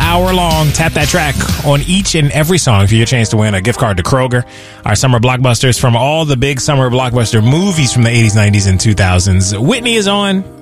hour long. Tap that track on each and every song for your chance to win a gift card to Kroger. Our summer blockbusters from all the big summer blockbuster movies from the 80s, 90s, and 2000s. Whitney is on.